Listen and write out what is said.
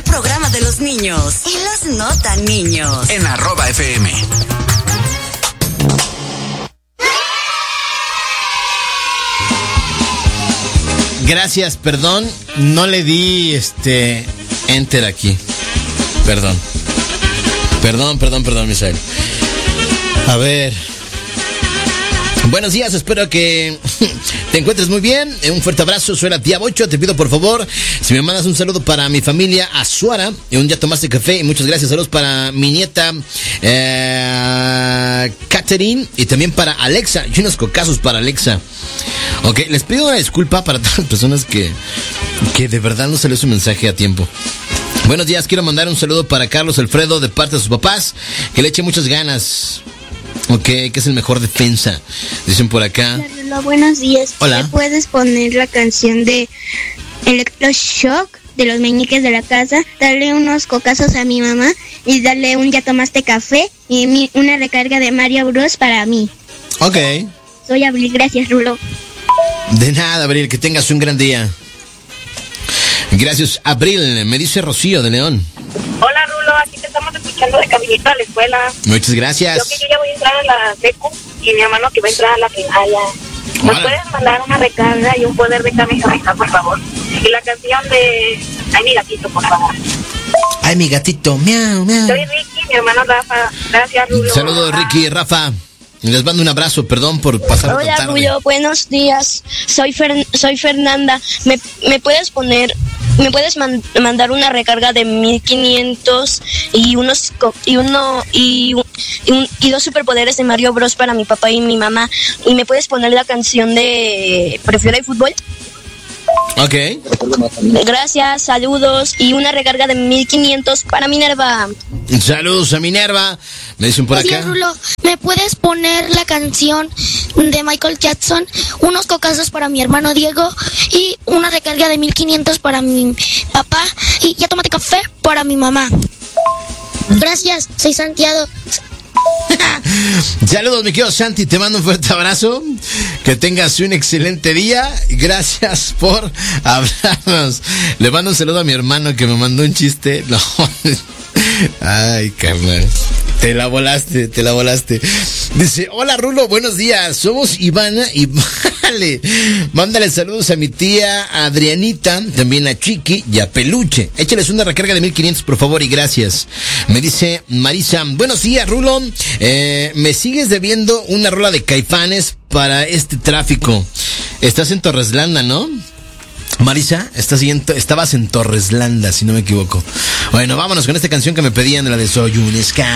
programa de los niños y los no tan niños. En @FM. Gracias, perdón, no le di enter aquí. Perdón, Misael. A ver. Buenos días, espero que te encuentres muy bien. Un fuerte abrazo, soy la tía Bocho. Te pido por favor, si me mandas un saludo para mi familia Azuara, ya tomaste café, y muchas gracias. Saludos para mi nieta Catherine, y también para Alexa, y unos cocazos para Alexa. Ok, les pido una disculpa para todas las personas que de verdad no salió su mensaje a tiempo. Buenos días, quiero mandar un saludo para Carlos Alfredo de parte de sus papás, que le eche muchas ganas. Ok, que es el mejor defensa, dicen por acá. Hola, buenos días. Hola. ¿Me puedes poner la canción de Electroshock de los meñiques de la casa? Dale unos cocazos a mi mamá y dale un ya tomaste café y una recarga de Mario Bros para mí. Ok. Soy Abril, gracias, Rulo. De nada, Abril, que tengas un gran día. Gracias, Abril. Me dice Rocío de León. Hola, Rulo, aquí te estamos escuchando de caminito a la escuela. Muchas gracias. Yo ya voy a entrar a la secu y mi hermano que va a entrar a la primaria. ¿Nos puedes mandar una recarga y un poder de Kamehameha, por favor? Y la canción de Ay, mi gatito, por favor. Ay, mi gatito, miau, miau. Soy Ricky, mi hermano Rafa. Gracias, Rulo. Saludos, Ricky y Rafa. Les mando un abrazo, perdón por pasar tan tarde. Hola, Rulo, buenos días. Soy Fernanda. ¿Me puedes mandar una recarga de 1500 y dos superpoderes de Mario Bros para mi papá y mi mamá? ¿Y me puedes poner la canción de Prefiero el fútbol? Ok. Gracias, saludos. Y una recarga de 1500 para Minerva. Saludos a Minerva. Me dicen por acá. Rulo, ¿me puedes poner la canción de Michael Jackson? Unos cocazos para mi hermano Diego y una recarga de 1500 para mi papá y ya tómate café para mi mamá. Gracias, soy Santiago. Saludos, mi querido Santi, te mando un fuerte abrazo. Que tengas un excelente día. Gracias por hablarnos. Le mando un saludo a mi hermano que me mandó un chiste. No. Ay, carnal. Te la volaste. Dice, hola Rulo, buenos días. Somos Ivana y vale. Mándale saludos a mi tía Adrianita, también a Chiqui y a Peluche. Échales una recarga de 1500, por favor, y gracias. Me dice Marisa, buenos días, Rulo. Me sigues debiendo una rola de Caifanes para este tráfico. Estás en Torreslanda, ¿no? Marisa, estabas en Torreslanda, si no me equivoco. Bueno, vámonos con esta canción que me pedían, la de Soy un Ska.